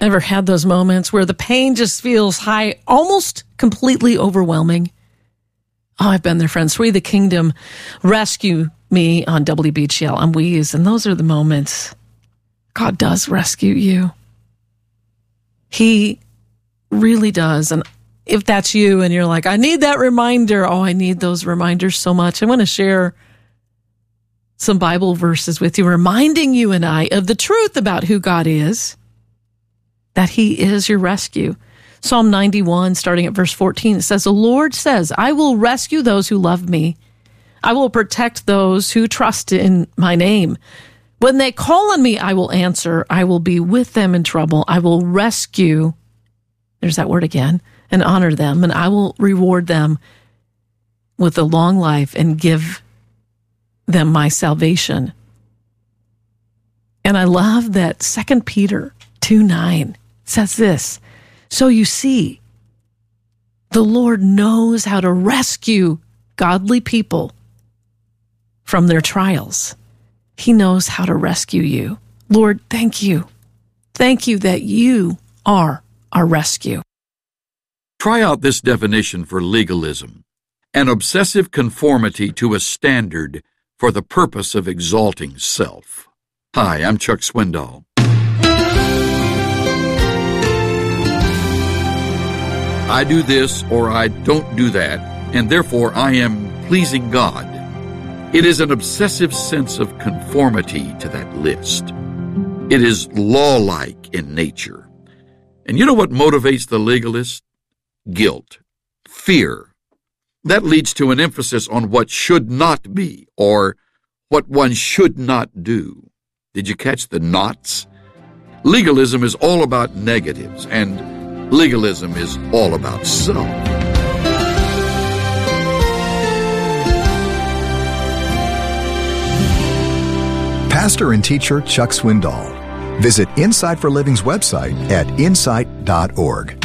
Ever had those moments where the pain just feels high, almost completely overwhelming? Oh, I've been there, friends. We, the Kingdom, rescue me on WBGL and Weeze, and those are the moments God does rescue you. He really does. And if that's you and you're like, I need that reminder. Oh, I need those reminders so much. I want to share some Bible verses with you, reminding you and I of the truth about who God is, that he is your rescue. Psalm 91, starting at verse 14, it says, the Lord says, I will rescue those who love me. I will protect those who trust in my name. When they call on me, I will answer. I will be with them in trouble. I will rescue, there's that word again, and honor them, and I will reward them with a long life and give them my salvation. And I love that 2 Peter 2:9 says this, so you see, the Lord knows how to rescue godly people from their trials. He knows how to rescue you. Lord, thank you. Thank you that you are our rescue. Try out this definition for legalism: an obsessive conformity to a standard for the purpose of exalting self. Hi, I'm Chuck Swindoll. I do this or I don't do that, and therefore I am pleasing God. It is an obsessive sense of conformity to that list. It is law-like in nature. And you know what motivates the legalist? Guilt, fear. That leads to an emphasis on what should not be, or what one should not do. Did you catch the knots? Legalism is all about negatives, and legalism is all about self. Pastor and teacher Chuck Swindoll. Visit Insight for Living's website at insight.org.